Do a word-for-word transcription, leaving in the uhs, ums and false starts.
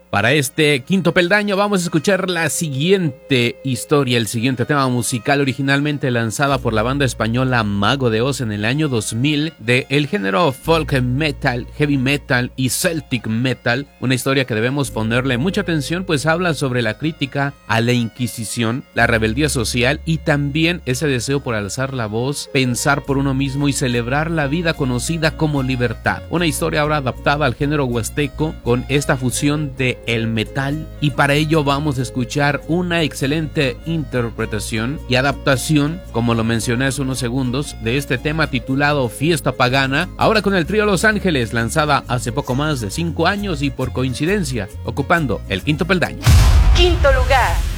Para este quinto peldaño vamos a escuchar la siguiente historia, el siguiente tema musical originalmente lanzada por la banda española Mago de Oz en el año dos mil de el género folk metal, heavy metal y celtic metal, una historia que debemos ponerle mucha atención pues habla sobre la crítica a la Inquisición, la rebeldía social y también ese deseo por alzar la voz, pensar por uno mismo y celebrar la vida conocida como libertad. Una historia ahora adaptada al género huasteco con esta fusión de el metal y para ello vamos a escuchar una excelente interpretación y adaptación, como lo mencioné hace unos segundos, de este tema titulado Fiesta Pagana, ahora con el trío Los Ángeles, lanzada hace poco más de cinco años y por coincidencia ocupando el quinto peldaño. Quinto lugar.